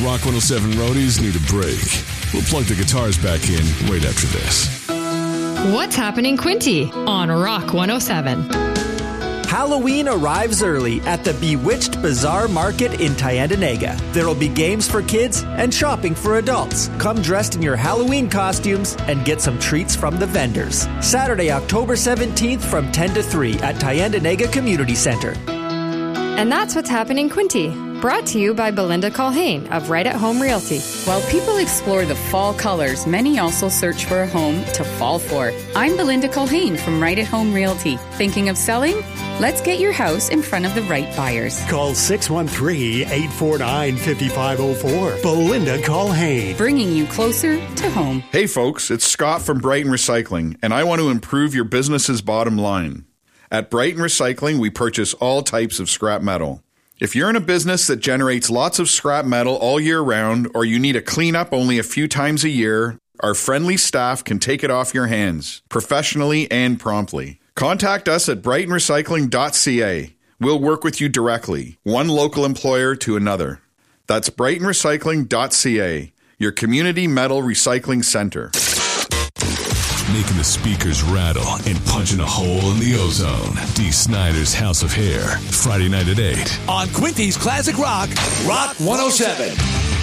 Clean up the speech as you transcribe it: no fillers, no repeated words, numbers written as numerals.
Rock 107 Roadies need a break. We'll plug the guitars back in right after this. What's happening, Quinty, on Rock 107? Halloween arrives early at the Bewitched Bazaar Market in Tyendinaga. There'll be games for kids and shopping for adults. Come dressed in your Halloween costumes and get some treats from the vendors. Saturday, October 17th from 10 to 3 at Tyendinaga Community Center. And that's what's happening, Quinty. Brought to you by Belinda Culhane of Right at Home Realty. While people explore the fall colors, many also search for a home to fall for. I'm Belinda Culhane from Right at Home Realty. Thinking of selling? Let's get your house in front of the right buyers. Call 613-849-5504. Belinda Culhane. Bringing you closer to home. Hey folks, it's Scott from Brighton Recycling, and I want to improve your business's bottom line. At Brighton Recycling, we purchase all types of scrap metal. If you're in a business that generates lots of scrap metal all year round, or you need a cleanup only a few times a year, our friendly staff can take it off your hands, professionally and promptly. Contact us at brightonrecycling.ca. We'll work with you directly, one local employer to another. That's brightonrecycling.ca, your community metal recycling center. Making the speakers rattle and punching a hole in the ozone. Dee Snider's House of Hair, Friday night at 8. On Quinty's Classic Rock, Rock 107.